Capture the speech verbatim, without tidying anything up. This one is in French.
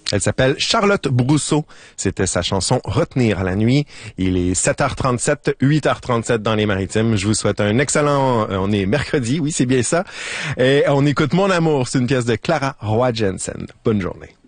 Elle s'appelle Charlotte Brousseau. C'était sa chanson Retenir la nuit. Il est sept heures trente-sept, huit heures trente-sept dans les Maritimes. Je vous souhaite un excellent... On est mercredi, oui, c'est bien ça. Et on écoute Mon amour, c'est une pièce de Clara Roy Jensen. Bonne journée.